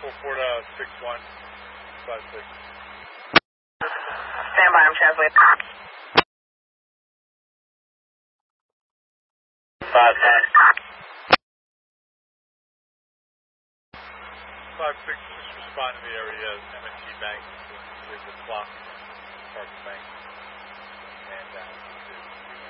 4-4 to 6-1, 5-6. Stand by, I'm translating. 5-5. 5-6, just respond to the area, M&T Bank, with the clock, Park Bank, and